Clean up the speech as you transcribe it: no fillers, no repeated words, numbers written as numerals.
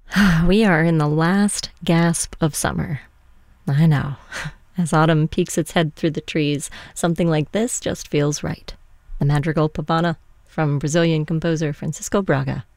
We are in the last gasp of summer. I know. As autumn peeks its head through the trees, something like this just feels right. The Madrigal Pavana from Brazilian composer Francisco Braga.